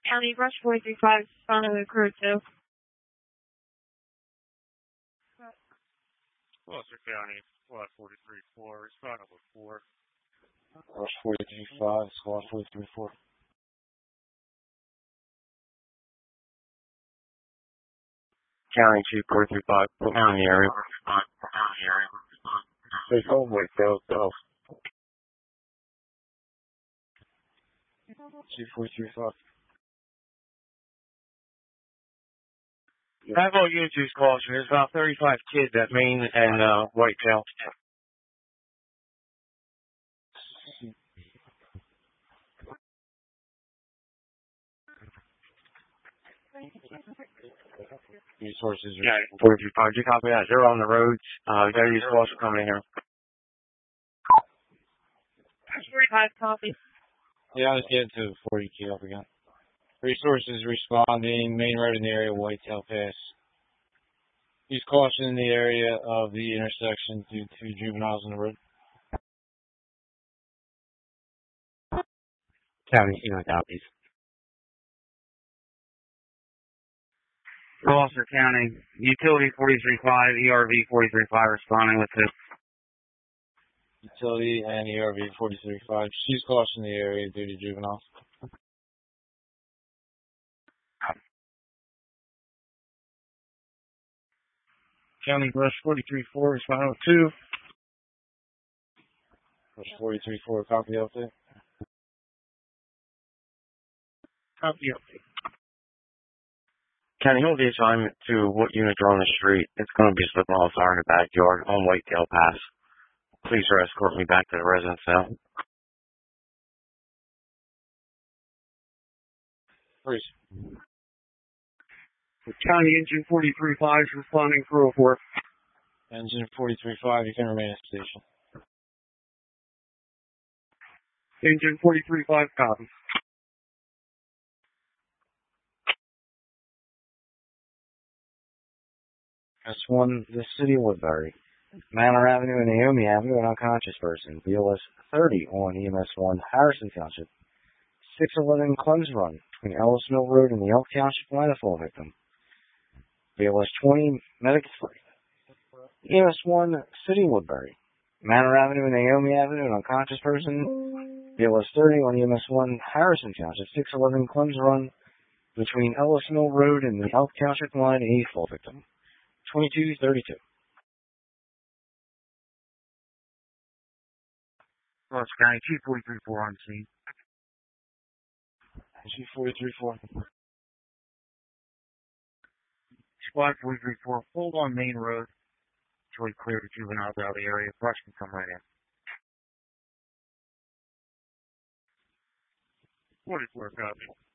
County Rush 435, responding with crew 2. Gloucester County, squad 43-4, responding with 4. Rush 435, squad 434. County Chief 435, put me on the area. Take home with Dale Self. Chief 435. Bravo units use caution. There's about 35 kids at Main and Whitetail. Resources. Yeah, 435. Do you copy that? They're on the roads. We gotta use caution coming in here. 45 copy. Yeah, let's get to 40 key up again. Resources responding, main road in the area, Whitetail Pass. Use caution in the area of the intersection due to juveniles on the road. County, copies. Gloucester County, Utility 435, ERV 435, responding with 2. Utility and ERV 435. Use caution in the area due to juveniles. County Rush 434, responding with 2. Rush 434, copy update. Copy update. County, hold the assignment to what units are on the street. It's going to be a slip and fall fire in the backyard on Whitetail Pass. Police are escorting me back to the residence now. Freeze. County Engine 435 is responding for 04. Engine 435, you can remain at station. Engine 435, copy. S1, the City of Woodbury. Manor Avenue and Naomi Avenue, an unconscious person. BLS 30 on EMS 1, Harrison Township. 611 Clem's Run, between Ellis Mill Road and the Elk Township line, a fall victim. BLS 20, Medic 3. EMS 1, City of Woodbury. Manor Avenue and Naomi Avenue, an unconscious person. BLS 30 on EMS 1, Harrison Township. 611 Clem's Run, between Ellis Mill Road and the Elk Township line, a fall victim. 2232. Gloucester County, Chief 434 on scene. Chief 434. Squad 434, hold on main road. It's really clear the juveniles out of the area. Brush can come right in. 44, copy.